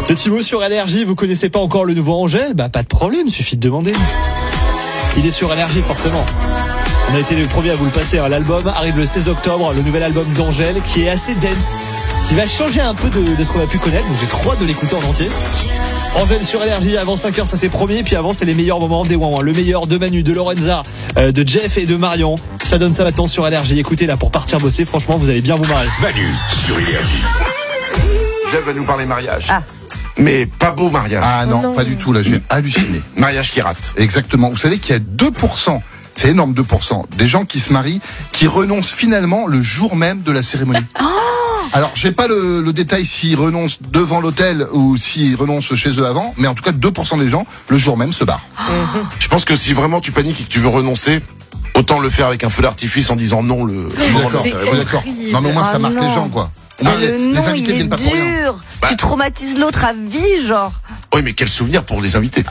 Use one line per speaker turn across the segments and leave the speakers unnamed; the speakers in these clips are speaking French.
C'est Thibaut sur Énergie, vous connaissez pas encore le nouveau Angèle ? Bah pas de problème, suffit de demander. Il est sur Énergie forcément. On a été les premiers à vous le passer. L'album arrive le 16 octobre, le nouvel album d'Angèle qui est assez dense, qui va changer un peu de ce qu'on a pu connaître, donc j'ai trop hâte de l'écouter en entier. Angèle sur Énergie, avant 5h ça c'est promis, puis avant c'est les meilleurs moments des Ouin-Ouin. Le meilleur de Manu, de Lorenza, de Jeff et de Marion. Ça donne ça maintenant sur Énergie. Écoutez là pour partir bosser, franchement vous allez bien vous marrer.
Manu sur Énergie.
Jeff va nous parler mariage. Mais pas beau mariage.
Ah non, pas du tout, là j'ai halluciné.
Mariage qui rate.
Exactement, vous savez qu'il y a 2%, c'est énorme 2%, des gens qui se marient, qui renoncent finalement le jour même de la cérémonie. Alors, j'ai pas le détail s'ils renoncent devant l'hôtel ou s'ils renoncent chez eux avant, mais en tout cas 2% des gens, le jour même, se barrent.
Je pense que si vraiment tu paniques et que tu veux renoncer, autant le faire avec un feu d'artifice en disant non le.
Je suis d'accord. Non mais au moins ça marque les gens quoi.
Le nom,
invités
il est
viennent pas pour rien.
dur. Tu traumatises l'autre à vie, genre.
Oui, mais quel souvenir pour les invités.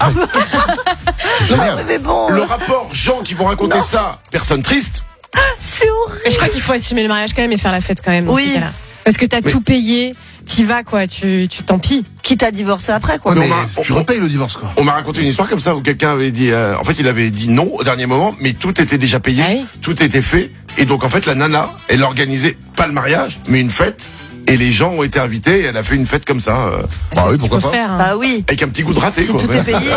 C'est génial.
Mais bon.
Le rapport gens qui vont raconter ça, personne triste.
C'est horrible.
Et je crois qu'il faut assumer le mariage quand même et faire la fête quand même. Dans
Oui.
ces cas-là. Parce que t'as tout payé, t'y vas quoi, tu t'en pilles.
Quitte à divorcer après, quoi.
Ouais, mais
on
tu repayes le divorce quoi.
On m'a raconté une histoire comme ça où quelqu'un avait dit, en fait, il avait dit non au dernier moment, mais tout était déjà payé,
Ah oui.
tout était fait, et donc en fait la nana, elle organisait pas le mariage, mais une fête, et les gens ont été invités, et elle a fait une fête comme ça,
Bah oui,
C'est ce qu'il
pourquoi
faut
pas.
faire.
Bah oui.
avec un petit goût de raté,
Si
quoi.
tout est payé.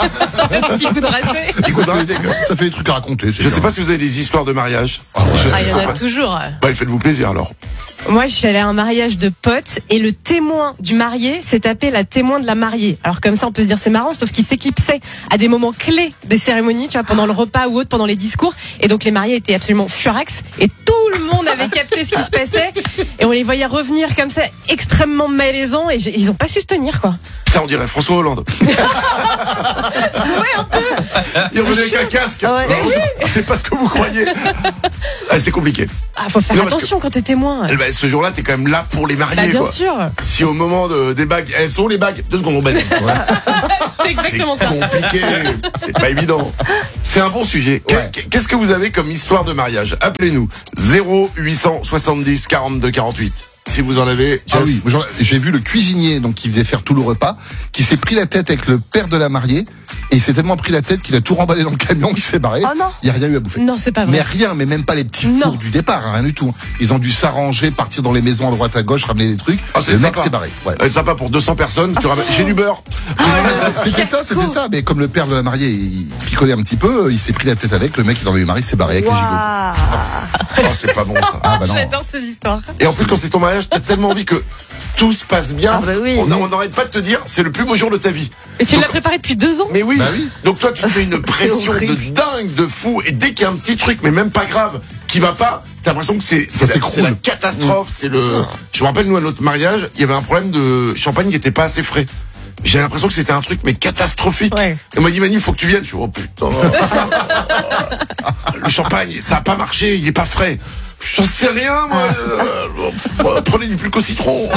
Un petit coup de raté.
Petit goût de raté, quoi.
Ça fait des trucs à raconter.
Je sais pas si vous avez des histoires de mariage.
Il y en a toujours.
Bah, faites-vous plaisir alors.
Moi, je suis allée à un mariage de potes et le témoin du marié s'est tapé la témoin de la mariée. Alors comme ça, on peut se dire c'est marrant, sauf qu'il s'éclipsait à des moments clés des cérémonies, tu vois, pendant le repas ou autre, pendant les discours. Et donc les mariés étaient absolument furax et tout le monde avait capté ce qui se passait. Et on les voyait revenir comme ça, extrêmement malaisants et ils ont pas su se tenir, quoi.
Ça, on dirait François Hollande.
Ouais, un peu.
Il revenait avec un casque.
Ouais.
C'est pas ce que vous croyez. Ah, c'est compliqué.
Ah, faut faire
Non, parce
attention quand t'es témoin.
Bah, ce jour-là, t'es quand même là pour les mariés,
Bah, bien
quoi.
sûr.
Si au moment des bagues, elles sont les bagues. 2 secondes, on baisse.
C'est exactement ça.
C'est compliqué. C'est pas évident. C'est un bon sujet.
Ouais.
Qu'est-ce que vous avez comme histoire de mariage? Appelez-nous. 0870 42 48. Si vous en avez.
Ah oui, j'ai vu le cuisinier donc qui faisait faire tout le repas, qui s'est pris la tête avec le père de la mariée, et il s'est tellement pris la tête qu'il a tout remballé dans le camion, qu'il s'est barré.
Oh non.
Il y a rien eu à bouffer.
Non, c'est pas vrai.
Mais rien, mais même pas les petits
Non.
fours du départ, hein, rien du tout. Ils ont dû s'arranger, partir dans les maisons à droite à gauche, ramener des trucs.
Ah, c'est
le mec
sympa.
s'est barré. Ouais.
C'est sympa pour 200 personnes. Tu ramènes. J'ai du beurre.
C'était ça. Mais comme le père de la mariée, il picolait un petit peu, il s'est pris la tête avec. Le mec, il en a eu marre, il s'est barré avec les gigots.
Waouh.
Oh, c'est pas bon, ça.
Ah bah non.
J'adore ces histoires.
Et en plus, quand c'est ton mariage, t'as tellement envie que tout se passe bien.
Ah bah oui.
On n'arrête pas de te dire, c'est le plus beau jour de ta vie.
Et tu
Donc-
l'as préparé depuis 2 ans?
Mais oui.
Bah oui.
Donc toi, tu te fais une pression de
horrible.
dingue, de fou. Et dès qu'il y a un petit truc, mais même pas grave, qui va pas, t'as l'impression que c'est
s'écroule.
la catastrophe. C'est le. Je me rappelle, nous, à notre mariage, il y avait un problème de champagne qui était pas assez frais. J'ai l'impression que c'était un truc, mais catastrophique.
Ouais.
Et on m'a dit, Manu, il faut que tu viennes. Je suis, oh putain. Le champagne, ça a pas marché, il est pas frais. J'en sais rien, moi. Prenez du plus qu'au citron.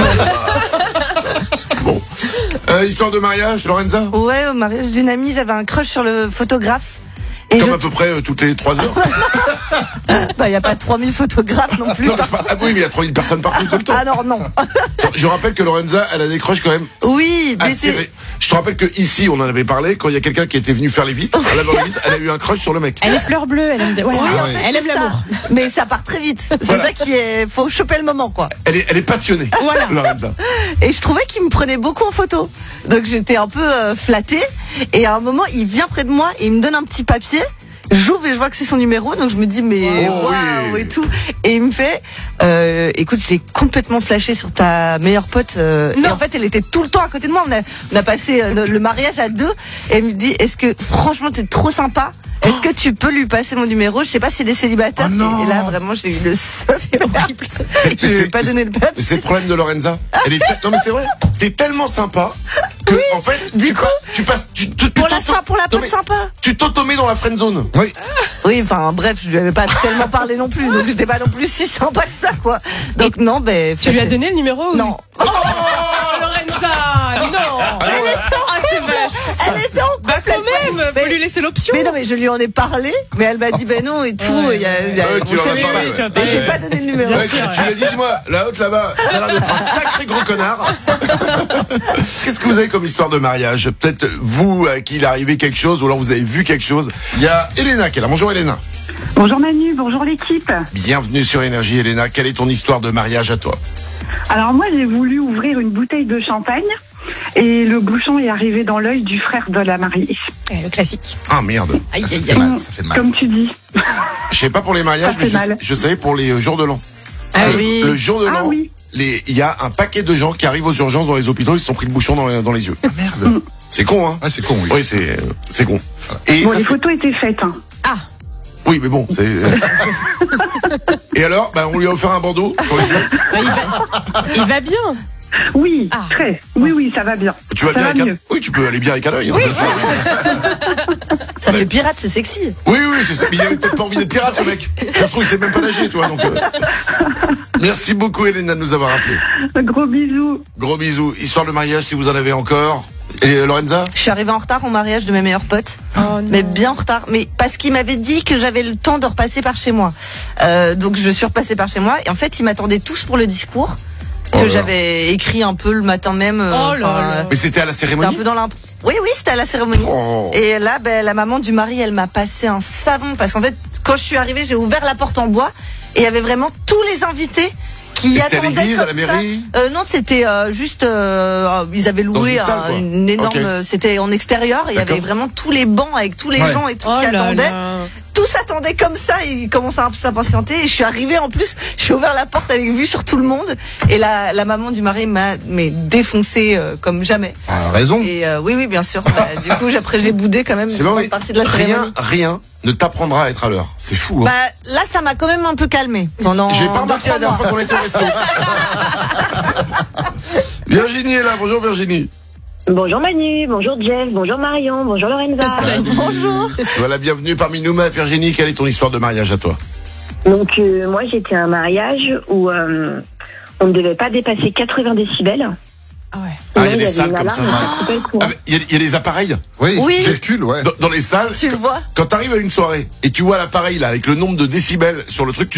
Bon. Histoire de mariage, Lorenza?
Ouais, au mariage d'une amie, j'avais un crush sur le photographe. Et
Comme à peu près toutes les 3 heures.
bah, y a pas 3000 photographes non plus.
Non, ah oui, mais il y a 3000 personnes partout tout le temps.
Alors non.
Je rappelle que Lorenza, elle a des crushs quand même
Oui, mais
assez.
c'est...
Je te rappelle que ici, on en avait parlé, quand il y a quelqu'un qui était venu faire les vitres, à la les vitres, elle a eu un crush sur le mec.
Elle est fleur bleue, elle aime, voilà.
Oui,
Ah
en
ouais.
fait,
Elle aime
c'est ça.
l'amour.
Mais ça part très vite. C'est
Voilà.
ça qui est... Faut choper le moment, quoi.
Elle est passionnée,
Voilà.
Lorenza.
Et je trouvais qu'il me prenait beaucoup en photo. Donc j'étais un peu flattée. Et à un moment, il vient près de moi et il me donne un petit papier. J'ouvre et je vois que c'est son numéro, donc je me dis mais
Oh,
waouh
oui.
et tout. Et il me fait, écoute, j'ai complètement flashé sur ta meilleure pote. Et en fait, elle était tout le temps à côté de moi. On a passé le mariage à 2. Et elle me dit, est-ce que franchement t'es trop sympa? Est-ce que tu peux lui passer mon numéro? Je sais pas s'il est célibataire.
Oh non.
Et là, vraiment, j'ai eu le seum. C'est horrible. Je vais pas donner le
Mais
papier.
c'est le problème de Lorenza. Non, mais c'est vrai. T'es tellement sympa que, en fait,
du coup,
tu passes.
Pour la
Non,
pote
mais
sympa.
Tu t'automets dans la friendzone.
Oui.
Oui, enfin bref, je lui avais pas tellement parlé non plus, donc j'étais pas non plus si sympa que ça, quoi. Donc non, ben.
Tu lui as donné le numéro ou...
Non.
Oh, Lorenza, non. Ah, c'est vache.
Elle était en
Bah quand même. faut lui laisser l'option.
Mais non, mais je lui en ai parlé, mais elle m'a dit ben non et tout.
Ouais.
Il y a,
tu en as
Oui,
parlé,
oui,
ouais.
tu vas
mais j'ai
parler.
pas donné le numéro.
Ouais, tu l'as dit, dis-moi, la haute là-bas, ça a l'air d'être un sacré gros connard. Qu'est-ce que vous avez comme histoire de mariage? Peut-être vous, à qui il est arrivé quelque chose, ou alors vous avez vu quelque chose. Il y a Elena qui est là. Bonjour Elena.
Bonjour Manu, bonjour l'équipe.
Bienvenue sur Énergie Elena. Quelle est ton histoire de mariage à toi?
Alors moi j'ai voulu ouvrir une bouteille de champagne et le bouchon est arrivé dans l'œil du frère de la mariée.
Le classique.
Ah merde.
Aïe,
Ça
aïe,
fait
aïe.
mal, ça fait mal.
Comme tu dis.
Je sais pas pour les mariages,
Ça
mais
fait mal.
je savais pour les jours de l'an.
Ah oui.
Le jour de
Ah
l'an,
oui.
il y a un paquet de gens qui arrivent aux urgences dans les hôpitaux, ils se sont pris le bouchon dans les yeux.
Ah, merde.
C'est con, hein?
Ouais, c'est con, oui.
Oui, c'est con. Et
Bon,
ça,
les
c'est-
photos étaient faites. Hein.
Oui, mais bon, c'est. Et alors, bah, on lui a offert un bandeau sur les yeux.
Bah, il va bien.
Oui,
Ah.
très. Oui, ça va bien.
Tu vas
Ça
bien
va
avec un...
mieux.
Oui, tu peux aller bien avec un œil. Hein, bien sûr.
Ça fait pirate, c'est sexy.
Oui, c'est ça. Mais il avait peut-être pas envie d'être pirate, le mec. Ça se trouve, il sait même pas nager, toi. Donc, Merci beaucoup, Elena, de nous avoir appelé.
Gros bisous.
Gros bisous. Histoire de mariage, si vous en avez encore. Et Lorenza?
Je suis arrivée en retard au mariage de mes meilleurs potes.
Oh, non.
Mais bien en retard. Mais parce qu'il m'avait dit que j'avais le temps de repasser par chez moi. Donc je suis repassée par chez moi. Et en fait, ils m'attendaient tous pour le discours
Oh
que
là.
j'avais écrit un peu le matin même.
Oh là là.
Mais c'était à la
C'était un
cérémonie?
peu dans l'imp. Oui, c'était à la cérémonie.
Oh.
Et là, ben, la maman du mari, elle m'a passé un savon. Parce qu'en fait, quand je suis arrivée, j'ai ouvert la porte en bois. Et il y avait vraiment tous les invités qui
Et c'était à
attendaient
l'église, à
comme
la mairie?
ça. Non, c'était juste... ils avaient
Dans
loué
une salle, quoi.
une énorme...
Ok.
C'était en extérieur. Il y avait
D'accord.
vraiment tous les bancs avec tous les
Ouais.
gens et tout
Oh
qui
là
attendaient.
là.
Tous attendaient comme ça, ils commençaient un peu s'impatienter et je suis arrivée en plus, j'ai ouvert la porte avec vue sur tout le monde et la maman du mari m'a défoncé comme jamais.
Ah, raison.
Et oui bien sûr. Bah, du coup après j'ai boudé quand même
C'est
une
bon,
bonne
mais
partie de la cérémonie.
rien ne t'apprendra à être à l'heure. C'est fou, hein.
Bah là ça m'a quand même un peu calmé pendant.
J'ai pas remarqué la
2-3
dernière
mois.
fois qu'on était au resto. Virginie est là. Bonjour Virginie.
Bonjour Manu, bonjour Jeff, bonjour Marion, bonjour Lorenza.
Bonjour.
Sois la bienvenue parmi nous, ma Virginie. Quelle est ton histoire de mariage à toi?
Donc moi j'étais à un mariage où on ne devait pas dépasser 80 décibels.
Ah ouais.
Ah, il y a
Là,
des
avait
salles
une
comme ça.
alarme qui coupait le courant.
Ah, mais il y a des appareils
Oui,
Oui.
circule, ouais.
dans les salles.
Tu le vois.
Quand t'arrives à une soirée et tu vois l'appareil là avec le nombre de décibels sur le truc, tu